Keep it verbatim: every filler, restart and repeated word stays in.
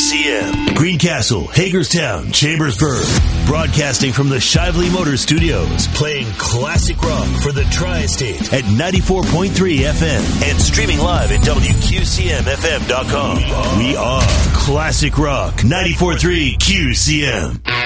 C M. Greencastle, Hagerstown, Chambersburg. Broadcasting from the Shively Motor Studios. Playing classic rock for the Tri-State at ninety-four point three F M. And streaming live at W Q C M F M dot com. We are Classic Rock ninety-four point three Q C M.